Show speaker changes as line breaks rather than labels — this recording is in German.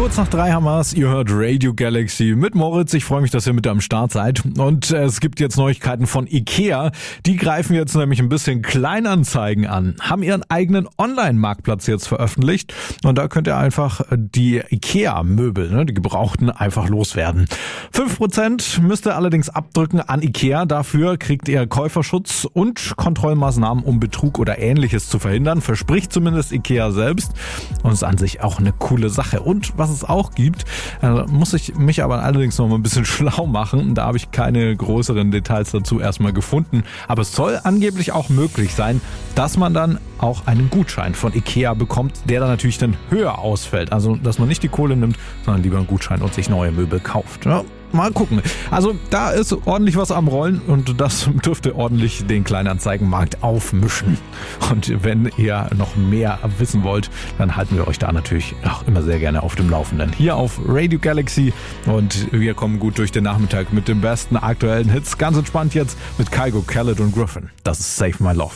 Kurz nach 3 haben wir's. Ihr hört Radio Galaxy mit Moritz. Ich freue mich, dass ihr mit am Start seid. Und es gibt jetzt Neuigkeiten von IKEA. Die greifen jetzt nämlich ein bisschen Kleinanzeigen an. Haben ihren eigenen Online-Marktplatz jetzt veröffentlicht. Und da könnt ihr einfach die IKEA-Möbel, die gebrauchten, einfach loswerden. 5% müsst ihr allerdings abdrücken an IKEA. Dafür kriegt ihr Käuferschutz und Kontrollmaßnahmen, um Betrug oder Ähnliches zu verhindern. Verspricht zumindest IKEA selbst. Und ist an sich auch eine coole Sache. Und was es auch gibt, muss ich mich aber allerdings noch mal ein bisschen schlau machen. Da habe ich keine größeren Details dazu erstmal gefunden. Aber es soll angeblich auch möglich sein, dass man dann auch einen Gutschein von IKEA bekommt, der dann natürlich dann höher ausfällt. Also, dass man nicht die Kohle nimmt, sondern lieber einen Gutschein und sich neue Möbel kauft. Ja, mal gucken. Also, da ist ordentlich was am Rollen und das dürfte ordentlich den Kleinanzeigenmarkt aufmischen. Und wenn ihr noch mehr wissen wollt, dann halten wir euch da natürlich auch immer sehr gerne auf dem Laufenden. Hier auf Radio Galaxy und wir kommen gut durch den Nachmittag mit den besten aktuellen Hits. Ganz entspannt jetzt mit Kygo, Khaled und Griffin. Das ist Save My Love.